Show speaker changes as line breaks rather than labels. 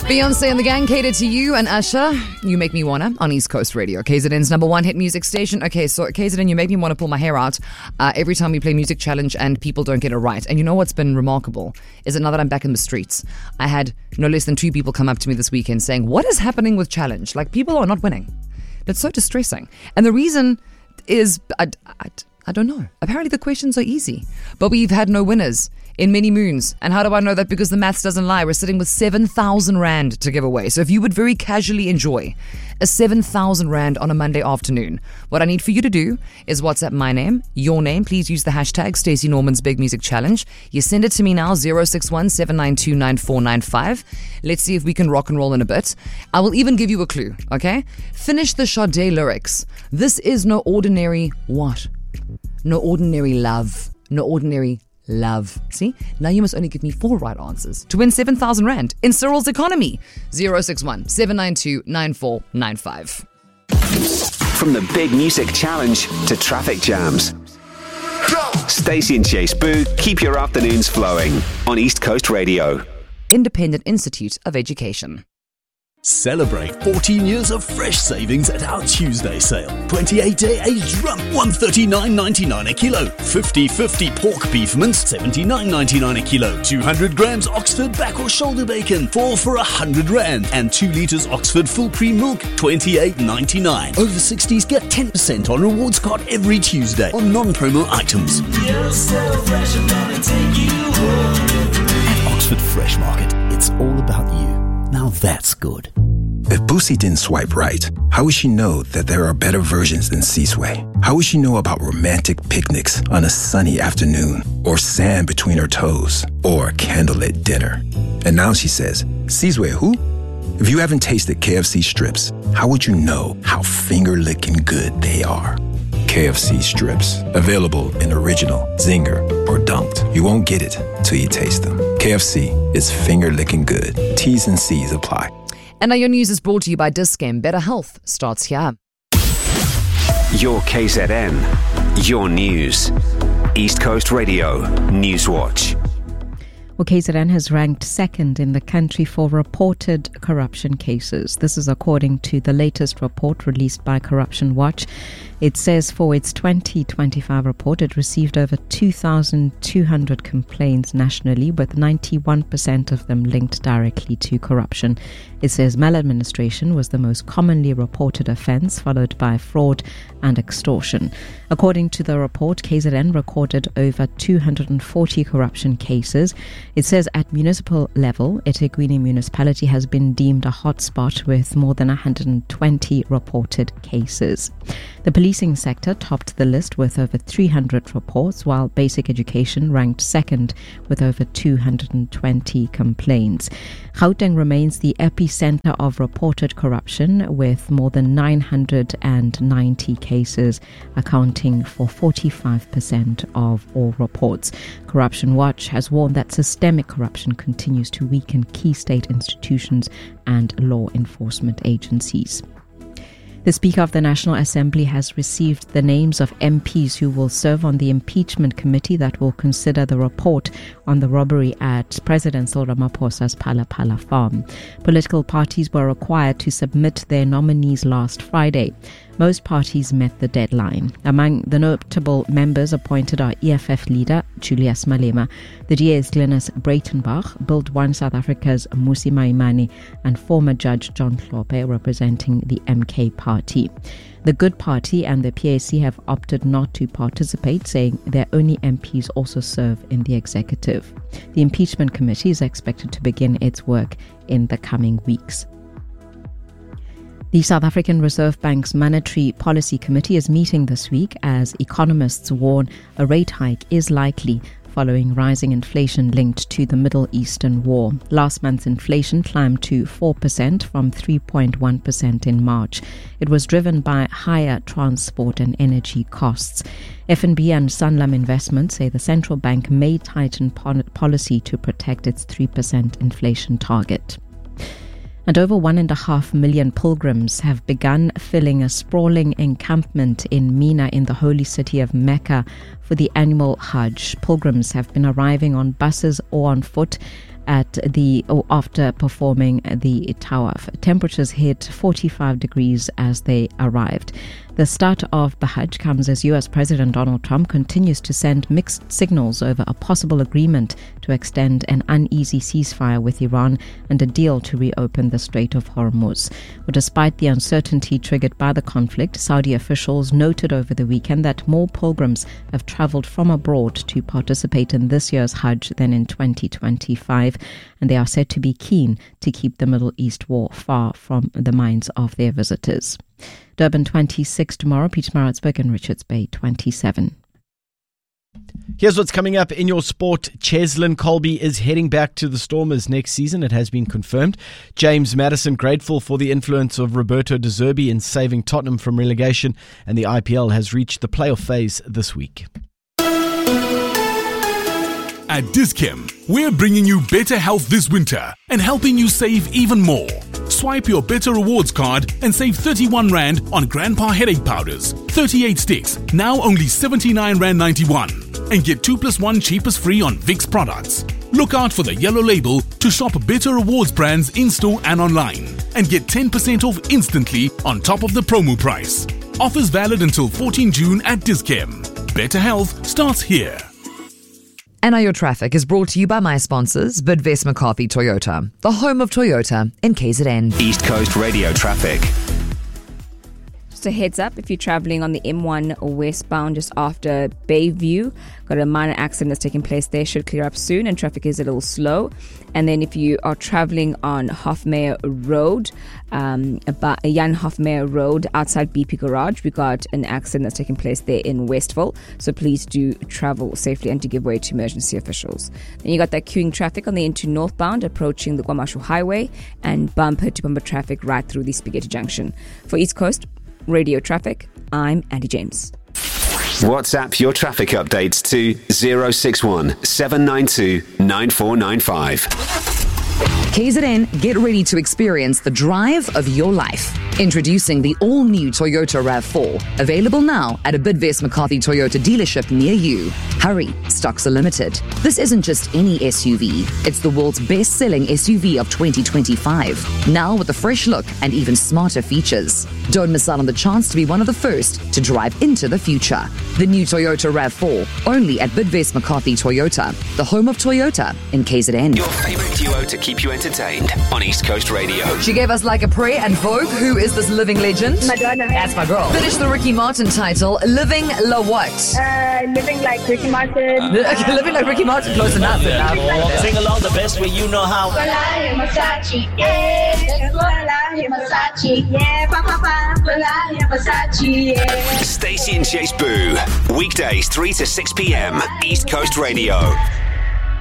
Beyonce and the gang cater to you and Usher. You Make Me Wanna on East Coast Radio, KZN's number one hit music station. Okay, so KZN, You Make Me Wanna pull my hair out every time we play Music Challenge and people don't get it right. And you know what's been remarkable is that now that I'm back in the streets, I had no less than 2 people come up to me this weekend saying, what is happening with Challenge? Like, people are not winning. That's so distressing. And the reason is, I don't know. Apparently the questions are easy, but we've had no winners in many moons. And how do I know that? Because the maths doesn't lie. We're sitting with 7,000 Rand to give away. So if you would very casually enjoy a 7,000 Rand on a Monday afternoon, what I need for you to do is WhatsApp my name, your name. Please use the hashtag Stacey Norman's Big Music Challenge. You send it to me now, 061 792 9495. Let's see if we can rock and roll in a bit. I will even give you a clue, okay? Finish the Sade lyrics. This is no ordinary what? No ordinary love. No ordinary love. See? Now you must only give me 4 right answers to win 7,000 Rand in Cyril's economy. 061 792 9495.
From the Big Music Challenge to traffic jams, Stacey and Chase Boo keep your afternoons flowing on East Coast Radio.
Independent Institute of Education.
Celebrate 14 years of fresh savings at our Tuesday sale. 28-day aged rump, $139.99 a kilo. 50/50 pork beef mince, $79.99 a kilo. 200 grams Oxford back or shoulder bacon, 4 for 100 Rand. And 2 litres Oxford full cream milk, $28.99. Over 60s get 10% on rewards card every Tuesday on non-promo items.
You're so fresh, I'm gonna take you home.
At Oxford Fresh Market, it's all about you. Now that's good.
If Boosie didn't swipe right, how would she know that there are better versions than Seasway? How would she know about romantic picnics on a sunny afternoon, or sand between her toes, or candlelit dinner? And now she says, Seasway who? If you haven't tasted KFC strips, how would you know how finger-licking good they are? KFC strips, available in original, zinger, or dunked. You won't get it till you taste them. KFC is finger-licking good. T's and C's apply.
And now your news is brought to you by Dis-Chem. Better health starts here.
Your KZN, your news. East Coast Radio Newswatch.
Well, KZN has ranked second in the country for reported corruption cases. This is according to the latest report released by Corruption Watch. It says for its 2025 report, it received over 2,200 complaints nationally, with 91% of them linked directly to corruption. It says maladministration was the most commonly reported offence, followed by fraud and extortion. According to the report, KZN recorded over 240 corruption cases. It says at municipal level, eThekwini municipality has been deemed a hotspot with more than 120 reported cases. The policing sector topped the list with over 300 reports, while basic education ranked second with over 220 complaints. Gauteng remains the epicenter of reported corruption, with more than 990 cases, accounting for 45% of all reports. Corruption Watch has warned that systemic corruption continues to weaken key state institutions and law enforcement agencies. The Speaker of the National Assembly has received the names of MPs who will serve on the impeachment committee that will consider the report on the robbery at President Cyril Ramaphosa's Phala Phala farm. Political parties were required to submit their nominees last Friday. Most parties met the deadline. Among the notable members appointed are EFF leader Julius Malema, the DA's Glenis Breitenbach, Build One South Africa's Mmusi Maimane, and former Judge John Hlophe representing the MK party. The Good Party and the PAC have opted not to participate, saying their only MPs also serve in the executive. The impeachment committee is expected to begin its work in the coming weeks. The South African Reserve Bank's Monetary Policy Committee is meeting this week as economists warn a rate hike is likely following rising inflation linked to the Middle Eastern war. Last month's inflation climbed to 4% from 3.1% in March. It was driven by higher transport and energy costs. FNB and Sanlam Investments say the central bank may tighten policy to protect its 3% inflation target. And over 1.5 million pilgrims have begun filling a sprawling encampment in Mina in the holy city of Mecca for the annual Hajj. Pilgrims have been arriving on buses or on foot after performing the tawaf. Temperatures hit 45 degrees as they arrived. The start of the Hajj comes as US President Donald Trump continues to send mixed signals over a possible agreement to extend an uneasy ceasefire with Iran and a deal to reopen the Strait of Hormuz. But despite the uncertainty triggered by the conflict, Saudi officials noted over the weekend that more pilgrims have traveled from abroad to participate in this year's Hajj than in 2025, and they are said to be keen to keep the Middle East war far from the minds of their visitors. Durban 26 tomorrow, Pietermaritzburg and Richards Bay 27.
Here's what's coming up in your sport. Cheslin Kolbe is heading back to the Stormers next season. It has been confirmed. James Maddison grateful for the influence of Roberto De Zerbi in saving Tottenham from relegation, and the IPL has reached the playoff phase this week.
At Dis-Chem, we're bringing you better health this winter and helping you save even more. Swipe your Better Rewards card and save 31 Rand on Grandpa Headache Powders, 38 sticks, now only 79 Rand 91. And get 2+1 cheapest free on Vicks products. Look out for the yellow label to shop Better Rewards brands in-store and online. And get 10% off instantly on top of the promo price. Offers valid until 14 June at Dis-Chem. Better health starts here.
And Now Your Traffic is brought to you by my sponsors, Bidvest McCarthy Toyota, the home of Toyota in KZN.
East Coast Radio Traffic.
Just a heads up, if you're traveling on the M1 westbound just after Bayview, got a minor accident that's taking place there, should clear up soon and traffic is a little slow. And then if you are traveling on Hofmeyer Road, about Jan Hofmeyer Road outside BP Garage, we got an accident that's taking place there in Westville. So please do travel safely and to give way to emergency officials. Then you got that queuing traffic on the N2 northbound approaching the Guamashu Highway and bumper to bumper traffic right through the Spaghetti Junction. For East Coast Radio Traffic, I'm Andy James.
WhatsApp your traffic updates to 061 792 9495.
KZN, get ready to experience the drive of your life. Introducing the all-new Toyota RAV4, available now at a Bidvest McCarthy Toyota dealership near you. Hurry, stocks are limited. This isn't just any SUV. It's the world's best-selling SUV of 2025. Now with a fresh look and even smarter features. Don't miss out on the chance to be one of the first to drive into the future. The new Toyota RAV4, only at Bidvest McCarthy Toyota, the home of Toyota in KZN.
Your favorite duo to keep you entertained on East Coast Radio.
She gave us Like a Prayer and Vogue. Who is this living legend?
Madonna.
That's my girl. Finish the Ricky Martin title. Living La what?
Living like Ricky Martin.
Living like Ricky Martin. Close enough.
Sing along the best way you know how.
Versace, yeah. Versace, yeah. Versace, yeah.
Stacey and Chase Boo. Weekdays 3 to 6 p.m. East Coast Radio.